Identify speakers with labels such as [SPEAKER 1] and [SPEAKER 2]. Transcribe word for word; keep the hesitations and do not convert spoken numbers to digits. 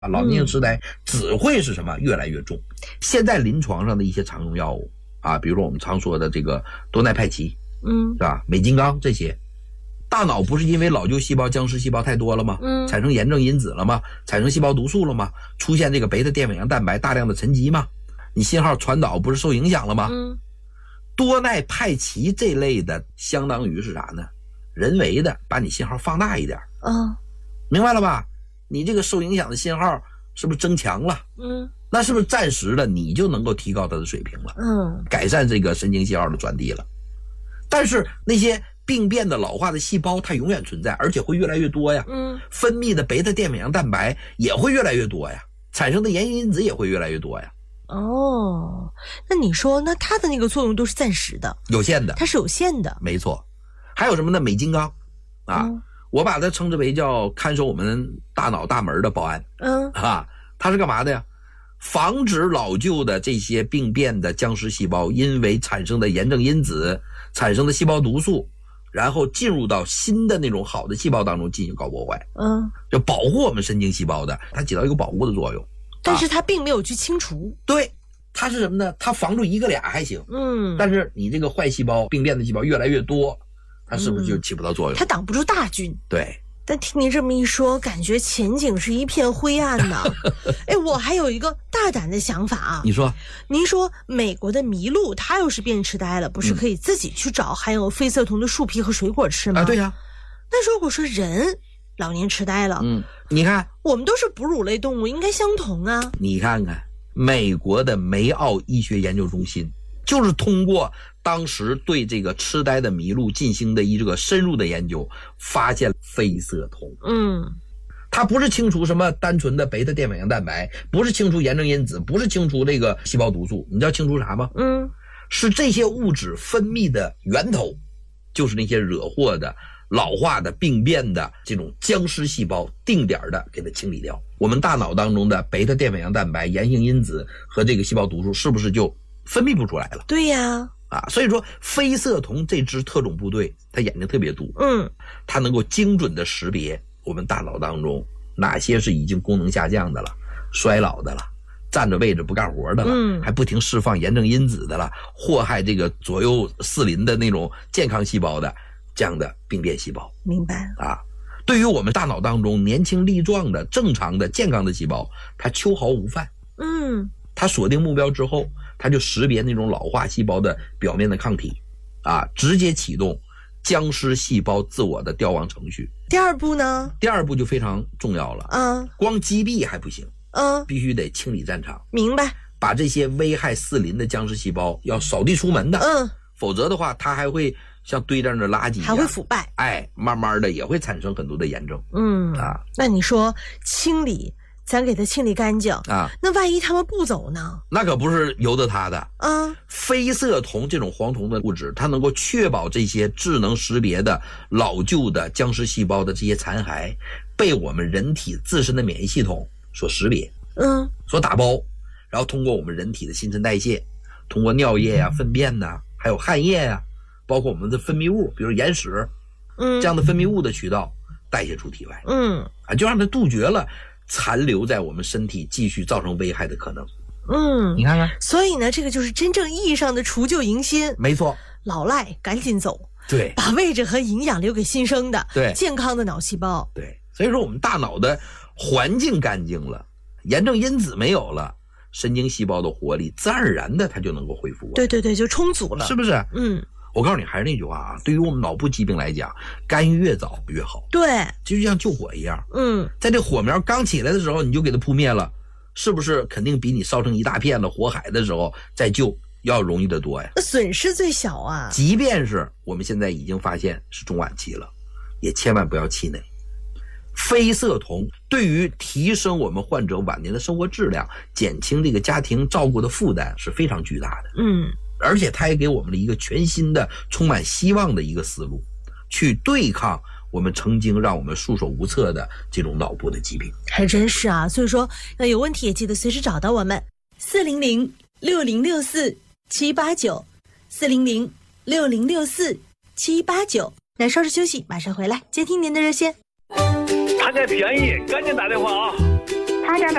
[SPEAKER 1] 老年性痴呆只会是什么越来越重。现在临床上的一些常用药物啊，比如说我们常说的这个多奈派奇，
[SPEAKER 2] 嗯，
[SPEAKER 1] 是吧？美金刚这些，大脑不是因为老旧细胞、僵尸细胞太多了吗？
[SPEAKER 2] 嗯，
[SPEAKER 1] 产生炎症因子了吗？产生细胞毒素了吗？出现这个贝塔淀粉样蛋白大量的沉积吗？你信号传导不是受影响了吗？
[SPEAKER 2] 嗯，
[SPEAKER 1] 多奈派奇这类的相当于是啥呢？人为的把你信号放大一点。
[SPEAKER 2] 嗯，
[SPEAKER 1] 明白了吧？你这个受影响的信号是不是增强了？
[SPEAKER 2] 嗯，
[SPEAKER 1] 那是不是暂时的你就能够提高它的水平了？
[SPEAKER 2] 嗯，
[SPEAKER 1] 改善这个神经信号的传递了。但是那些病变的老化的细胞它永远存在，而且会越来越多呀。
[SPEAKER 2] 嗯，
[SPEAKER 1] 分泌的贝塔淀粉样蛋白也会越来越多呀，产生的炎性因子也会越来越多呀。
[SPEAKER 2] 哦，那你说，那它的那个作用都是暂时的，
[SPEAKER 1] 有限的，
[SPEAKER 2] 它是有限的。
[SPEAKER 1] 没错。还有什么呢？美金刚啊、
[SPEAKER 2] 嗯，
[SPEAKER 1] 我把它称之为叫看守我们大脑大门的保安。
[SPEAKER 2] 嗯，
[SPEAKER 1] 啊，它是干嘛的呀？防止老旧的这些病变的僵尸细胞因为产生的炎症因子产生的细胞毒素，然后进入到新的那种好的细胞当中进行搞破坏。
[SPEAKER 2] 嗯，
[SPEAKER 1] 就保护我们神经细胞的，它起到一个保护的作用。
[SPEAKER 2] 但是它并没有去清除。
[SPEAKER 1] 对，它是什么呢？它防住一个俩还行，
[SPEAKER 2] 嗯，
[SPEAKER 1] 但是你这个坏细胞、病变的细胞越来越多，它是不是就起不到作用？
[SPEAKER 2] 它挡不住大军。
[SPEAKER 1] 对。
[SPEAKER 2] 但听您这么一说，感觉前景是一片灰暗呐。哎，我还有一个大胆的想法啊。
[SPEAKER 1] 你说，
[SPEAKER 2] 您说美国的麋鹿，它要是变痴呆了，不是可以自己去找含有非色酮的树皮和水果吃吗？
[SPEAKER 1] 啊，对呀、啊。
[SPEAKER 2] 那如果说人老年痴呆了，
[SPEAKER 1] 嗯，你看，
[SPEAKER 2] 我们都是哺乳类动物，应该相同啊。
[SPEAKER 1] 你看看，美国的梅奥医学研究中心就是通过当时对这个痴呆的麋鹿进行的一个深入的研究，发现非色酮。
[SPEAKER 2] 嗯，
[SPEAKER 1] 它不是清除什么单纯的贝塔淀粉样蛋白，不是清除炎症因子，不是清除这个细胞毒素，你知道清除啥吗？
[SPEAKER 2] 嗯，
[SPEAKER 1] 是这些物质分泌的源头，就是那些惹祸的、老化的、病变的这种僵尸细胞，定点的给它清理掉。我们大脑当中的贝塔淀粉样蛋白、炎性因子和这个细胞毒素，是不是就分泌不出来了？
[SPEAKER 2] 对呀。
[SPEAKER 1] 啊，所以说非色酮这支特种部队，它眼睛特别毒，
[SPEAKER 2] 嗯，
[SPEAKER 1] 它能够精准的识别我们大脑当中哪些是已经功能下降的了、衰老的了、站着位置不干活的了，
[SPEAKER 2] 嗯，
[SPEAKER 1] 还不停释放炎症因子的了，祸害这个左右四邻的那种健康细胞的这样的病变细胞。
[SPEAKER 2] 明白
[SPEAKER 1] 啊。对于我们大脑当中年轻力壮的、正常的、健康的细胞，它秋毫无犯。
[SPEAKER 2] 嗯，
[SPEAKER 1] 它锁定目标之后，它就识别那种老化细胞的表面的抗体，啊，直接启动僵尸细胞自我的凋亡程序。
[SPEAKER 2] 第二步呢？
[SPEAKER 1] 第二步就非常重要了
[SPEAKER 2] 啊，
[SPEAKER 1] 光击毙还不行，
[SPEAKER 2] 嗯，
[SPEAKER 1] 必须得清理战场。
[SPEAKER 2] 明白。
[SPEAKER 1] 把这些危害四邻的僵尸细胞要扫地出门的，
[SPEAKER 2] 嗯，
[SPEAKER 1] 否则的话，它还会像堆这样的垃圾一样，
[SPEAKER 2] 还会腐败，
[SPEAKER 1] 哎，慢慢的也会产生很多的炎症。
[SPEAKER 2] 嗯
[SPEAKER 1] 啊，
[SPEAKER 2] 那你说清理，咱给它清理干净
[SPEAKER 1] 啊，
[SPEAKER 2] 那万一他们不走呢？
[SPEAKER 1] 那可不是由得他的
[SPEAKER 2] 啊。
[SPEAKER 1] 非色酮这种黄酮的物质，它能够确保这些智能识别的老旧的僵尸细胞的这些残骸被我们人体自身的免疫系统所识别，
[SPEAKER 2] 嗯，
[SPEAKER 1] 所打包，然后通过我们人体的新陈代谢，通过尿液呀、啊、粪便呐、啊，还有汗液呀、啊，包括我们的分泌物，比如眼屎，
[SPEAKER 2] 嗯，
[SPEAKER 1] 这样的分泌物的渠道代谢出体外，
[SPEAKER 2] 嗯，
[SPEAKER 1] 啊，就让它杜绝了残留在我们身体继续造成危害的可能。
[SPEAKER 2] 嗯，
[SPEAKER 1] 你看看，
[SPEAKER 2] 所以呢，这个就是真正意义上的除旧迎新。
[SPEAKER 1] 没错，
[SPEAKER 2] 老赖赶紧走，
[SPEAKER 1] 对，
[SPEAKER 2] 把位置和营养留给新生的，
[SPEAKER 1] 对，
[SPEAKER 2] 健康的脑细胞。
[SPEAKER 1] 对，所以说我们大脑的环境干净了，炎症因子没有了，神经细胞的活力自然而然的它就能够恢复。
[SPEAKER 2] 对对对，就充足了，
[SPEAKER 1] 是不是？
[SPEAKER 2] 嗯，
[SPEAKER 1] 我告诉你，还是那句话啊，对于我们脑部疾病来讲，干预越早越好。
[SPEAKER 2] 对，
[SPEAKER 1] 就像救火一样，
[SPEAKER 2] 嗯，
[SPEAKER 1] 在这火苗刚起来的时候，你就给它扑灭了，是不是肯定比你烧成一大片了火海的时候再救要容易得多呀？
[SPEAKER 2] 那损失最小啊。
[SPEAKER 1] 即便是我们现在已经发现是中晚期了，也千万不要气馁。非色酮对于提升我们患者晚年的生活质量，减轻这个家庭照顾的负担是非常巨大的。
[SPEAKER 2] 嗯，
[SPEAKER 1] 而且它也给我们了一个全新的充满希望的一个思路，去对抗我们曾经让我们束手无策的这种脑部的疾病。
[SPEAKER 2] 还真是啊，所以说那有问题也记得随时找到我们四零零六零六四七八九 四零零六零六四七八九。那稍事休息，马上回来接听您的热线。
[SPEAKER 3] 他这便宜，赶紧打电话啊！ 他家的